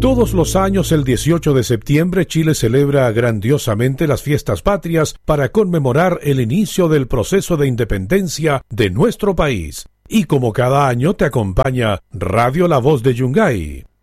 Todos los años, el 18 de septiembre, Chile celebra grandiosamente las fiestas patrias para conmemorar el inicio del proceso de independencia de nuestro país. Y como cada año te acompaña Radio La Voz de Yungay.